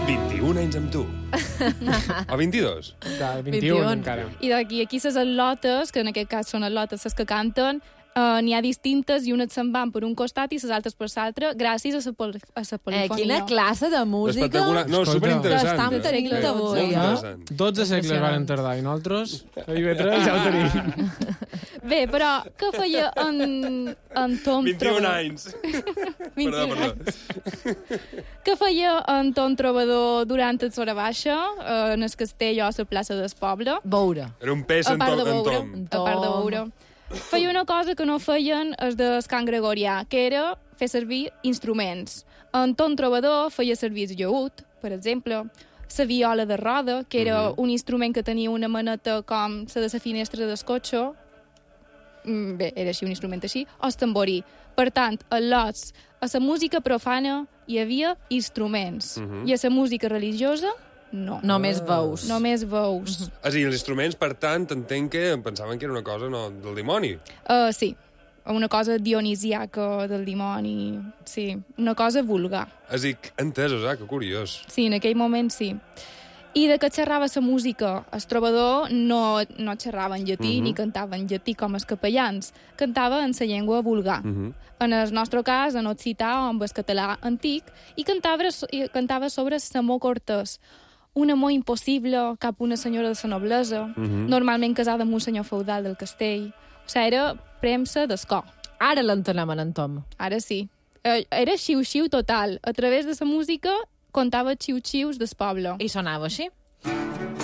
21 anys amb tu. O 22? 21 encara. I d'aquí les al·lotes, que en aquest cas són al·lotes les que canten, n'hi ha distintes i unes se'n van per un costat i les altres per l'altre, gràcies a la polifonia. Quina classe de música! Espectacular. No, superinteressant. Està en perill avui, 12 segles van tardar i nosaltres a IB3 ja ho tenim. Bé, però què feia en Tom 21 anys. Perdó. Què feia en Tom Trobador durant el Sora Baixa, en el castell o a la plaça del poble? Veure. Era un pes en Tom. A part de veure. Feia una cosa que no feien els de Can Gregorià, que era fer servir instruments. En Tom Trobador feia servir el llaüt, per exemple, la viola de roda, que era un instrument que tenia una maneta com la de la finestra del cotxe. Bé, era així, un instrument així, o el tamborí. Per tant, a lots, a la música profana hi havia instruments, i a la música religiosa, no. Només veus. Només veus. És a dir, els instruments, per tant, entenc que pensaven que era una cosa del dimoni. Sí, una cosa dionisiaca del dimoni, sí, una cosa vulgar. És a dir, entesos, que curiós. Sí, en aquell moment sí. I de què xerrava la música? El trobador no xerrava en llatí ni cantava en llatí com els capellans, cantava en la llengua vulgar. En el nostre cas, en occità o en el català antic, i cantava sobre l'amor cortès, un amor impossible cap a una senyora de la noblesa, normalment casada amb un senyor feudal del castell. O sigui, era premsa d'escó. Ara l'entenem en Tom. Ara sí. Era xiu-xiu total. A través de la música contava xiu-xius del poble. I sonava així?